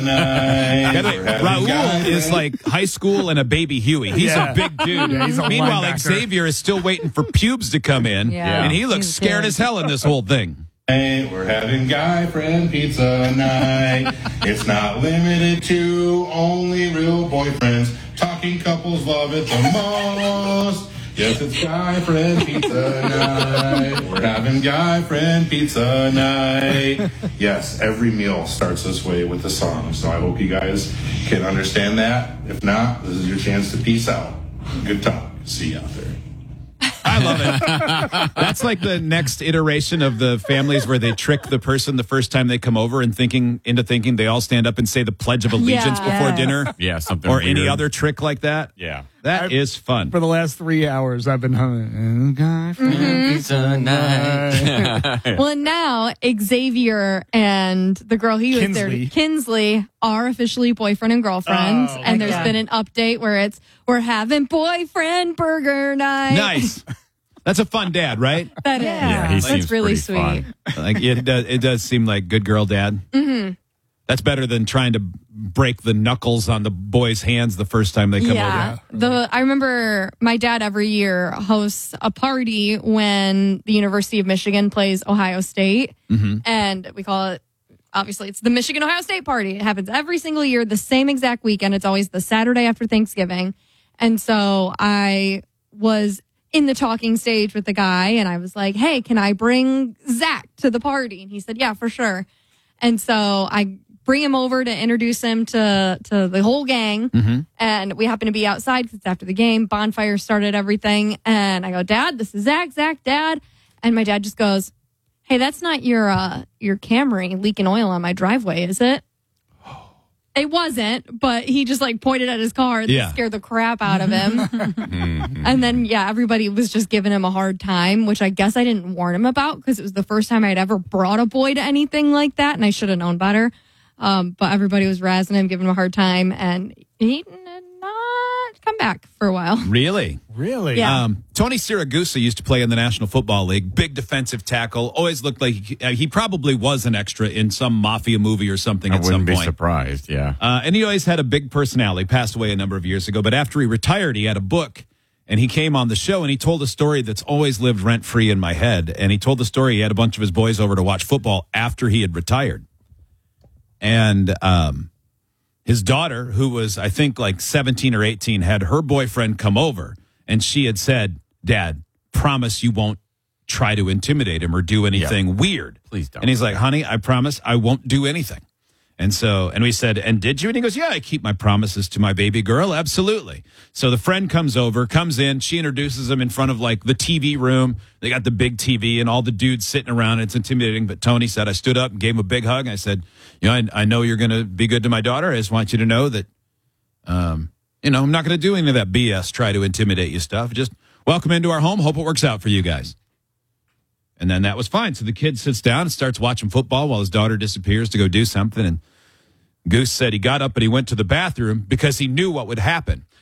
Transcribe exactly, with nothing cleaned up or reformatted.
night. By the way, We're having Raul guy is friend. like high school and a baby Huey. He's Yeah. a big dude. Yeah, he's a Meanwhile, linebacker. Xavier is still waiting for pubes to come in, Yeah. and he looks He's scared good. as hell in this whole thing. Hey, we're having guy friend pizza night. It's not limited to only real boyfriends. Talking couples love it the most. Yes, it's guy friend pizza night. We're having guy friend pizza night. Yes, every meal starts this way with the song. So I hope you guys can understand that. If not, this is your chance to peace out. Good talk. See you out there. I love it. That's like the next iteration of the families where they trick the person the first time they come over and thinking into thinking they all stand up and say the Pledge of Allegiance Yeah. before dinner. Yeah, something Or weird. any other trick like that. Yeah. That I've- is fun. For the last three hours, I've been humming. Guy friend Mm-hmm. pizza night. Well, and now Xavier and the girl he was there, Kinsley. Kinsley, are officially boyfriend and girlfriend. Oh, and there's yeah. been an update where it's we're having boyfriend burger night. Nice. That's a fun dad, right? That is. Yeah, he That's seems really pretty sweet. fun. Like it does. It does seem like good girl dad. Mm-hmm. That's better than trying to break the knuckles on the boys' hands the first time they come Yeah. over. The I remember my dad every year hosts a party when the University of Michigan plays Ohio State. Mm-hmm. And we call it, obviously, it's the Michigan Ohio State party. It happens every single year, the same exact weekend. It's always the Saturday after Thanksgiving. And so I was in the talking stage with the guy and I was like, hey, can I bring Zach to the party? And he said, yeah, for sure. And so I bring him over to introduce him to, to the whole gang. Mm-hmm. And we happen to be outside because it's after the game. Bonfire started everything. And I go, Dad, this is Zach, Zach, Dad. And my dad just goes, hey, that's not your uh, your Camry leaking oil on my driveway, is it? It wasn't, but he just like pointed at his car and Yeah. scared the crap out of him. And then, yeah, everybody was just giving him a hard time, which I guess I didn't warn him about because it was the first time I'd ever brought a boy to anything like that. And I should have known better. Um, but everybody was razzing him, giving him a hard time. And he did not come back for a while. Really? Really? Yeah. Um, Tony Siragusa used to play in the National Football League. Big defensive tackle. Always looked like he, uh, he probably was an extra in some mafia movie or something I at some wouldn't be point. surprised. Yeah. Uh, and he always had a big personality. Passed away a number of years ago. But after he retired, he had a book. And he came on the show and he told a story that's always lived rent free in my head. And he told the story he had a bunch of his boys over to watch football after he had retired. And um, his daughter, who was, I think, like seventeen or eighteen, had her boyfriend come over. And she had said, Dad, promise you won't try to intimidate him or do anything weird. Please don't. And he's like, honey, I promise I won't do anything. And so, and we said, and did you? And he goes, yeah, I keep my promises to my baby girl. Absolutely. So the friend comes over, comes in. She introduces him in front of like the T V room. They got the big T V and all the dudes sitting around. It's intimidating. But Tony said, I stood up and gave him a big hug. I said, you know, I, I know you're going to be good to my daughter. I just want you to know that, um, you know, I'm not going to do any of that B S, try to intimidate you stuff. Just welcome into our home. Hope it works out for you guys. And then that was fine. So the kid sits down and starts watching football while his daughter disappears to go do something. And Goose said he got up and he went to the bathroom because he knew what would happen.